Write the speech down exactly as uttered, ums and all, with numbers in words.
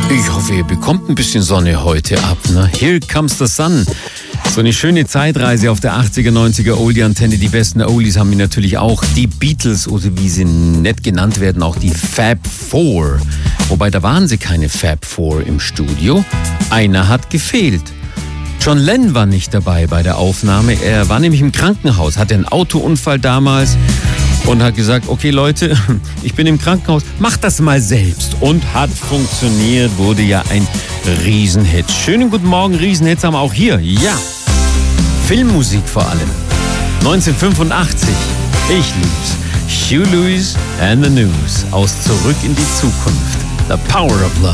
Ich hoffe, ihr bekommt ein bisschen Sonne heute ab. Ne? Here comes the sun. So eine schöne Zeitreise auf der achtziger, neunziger Oldie-Antenne. Die besten Oldies haben wir natürlich auch. Die Beatles, oder wie sie nett genannt werden, auch die Fab Four. Wobei, da waren sie keine Fab Four im Studio. Einer hat gefehlt. John Lennon war nicht dabei bei der Aufnahme. Er war nämlich im Krankenhaus, hatte einen Autounfall damals und hat gesagt, okay Leute, ich bin im Krankenhaus, macht das mal selbst. Und hat funktioniert, wurde ja ein Riesenhit. Schönen guten Morgen, Riesenhits haben wir auch hier. Ja, Filmmusik vor allem. neunzehnhundertfünfundachtzig, ich lieb's. Hugh Lewis and the News aus Zurück in die Zukunft. The Power of Love.